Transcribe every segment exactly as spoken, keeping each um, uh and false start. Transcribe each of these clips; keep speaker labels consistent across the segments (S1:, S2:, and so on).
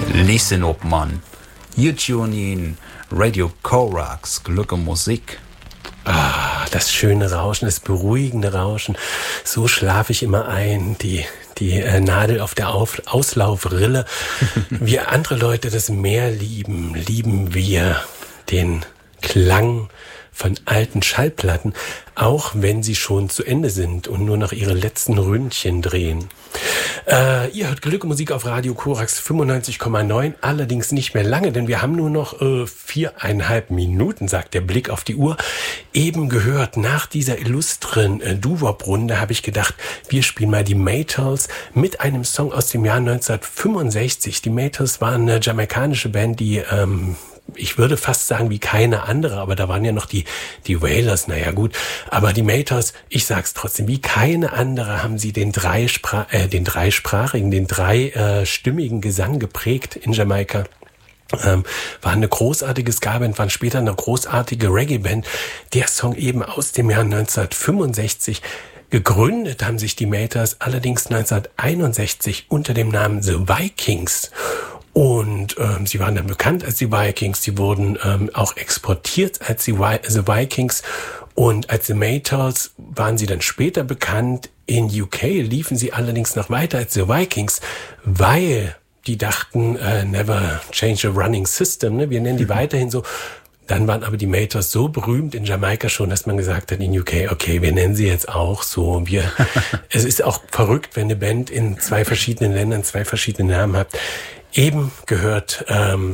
S1: Listen up, Mann. You tune in Radio Korax, Glück und Musik.
S2: Ah, das schöne Rauschen, das beruhigende Rauschen. So schlafe ich immer ein, die, die äh, Nadel auf der auf, Auslaufrille. Wie andere Leute das Meer lieben, lieben wir den Klang von alten Schallplatten, auch wenn sie schon zu Ende sind und nur noch ihre letzten Ründchen drehen. Äh, ihr hört Glück und Musik auf Radio Korax fünfundneunzig Komma neun, allerdings nicht mehr lange, denn wir haben nur noch äh, viereinhalb Minuten, sagt der Blick auf die Uhr. Eben gehört, nach dieser illustren äh, Doo-Wop-Runde habe ich gedacht, wir spielen mal die Maytals mit einem Song aus dem Jahr neunzehnhundertfünfundsechzig. Die Maytals waren eine jamaikanische Band, die ähm, ich würde fast sagen, wie keine andere, aber da waren ja noch die, die Wailers, naja gut, aber die Maytals, ich sag's trotzdem, wie keine andere haben sie den dreispra- äh, den dreisprachigen, den dreistimmigen Gesang geprägt in Jamaika. Ähm, war eine großartige Ska-Band, waren später eine großartige Reggae-Band. Der Song eben aus dem Jahr neunzehnhundertfünfundsechzig. Gegründet haben sich die Maytals allerdings neunzehnhunderteinundsechzig unter dem Namen The Vikings. Und ähm, sie waren dann bekannt als die Vikings, sie wurden ähm, auch exportiert als die Vi- The Vikings und als The Maytals waren sie dann später bekannt. In U K liefen sie allerdings noch weiter als The Vikings, weil die dachten, äh, never change a running system, ne? Wir nennen die weiterhin so. Dann waren aber die Maytals so berühmt in Jamaika schon, dass man gesagt hat in U K, okay, wir nennen sie jetzt auch so. Wir, es ist auch verrückt, wenn eine Band in zwei verschiedenen Ländern zwei verschiedene Namen hat. Eben gehört ähm,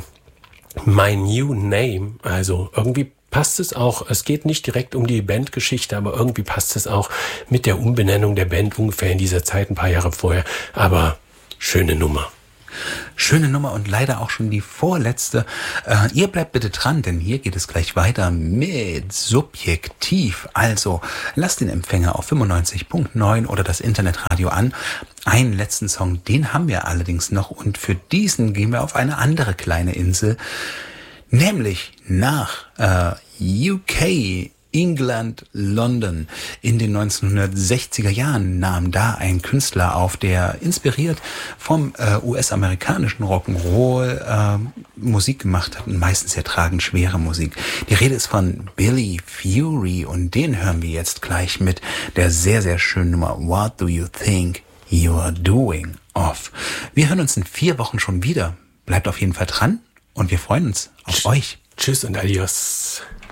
S2: My New Name, also irgendwie passt es auch, es geht nicht direkt um die Bandgeschichte, aber irgendwie passt es auch mit der Umbenennung der Band ungefähr in dieser Zeit, ein paar Jahre vorher, aber schöne Nummer.
S1: Schöne Nummer und leider auch schon die vorletzte. Äh, ihr bleibt bitte dran, denn hier geht es gleich weiter mit Subjektiv. Also lasst den Empfänger auf fünfundneunzig Komma neun oder das Internetradio an. Einen letzten Song, den haben wir allerdings noch und für diesen gehen wir auf eine andere kleine Insel, nämlich nach äh, U K, England, London. In den neunzehnhundertsechziger Jahren nahm da ein Künstler auf, der inspiriert vom äh, U S-amerikanischen Rock'n'Roll äh, Musik gemacht hat und meistens sehr tragend schwere Musik. Die Rede ist von Billy Fury und den hören wir jetzt gleich mit der sehr, sehr schönen Nummer What Do You Think You're Doing Off. Wir hören uns in vier Wochen schon wieder. Bleibt auf jeden Fall dran und wir freuen uns auf
S2: Tsch-
S1: euch.
S2: Tschüss und adios.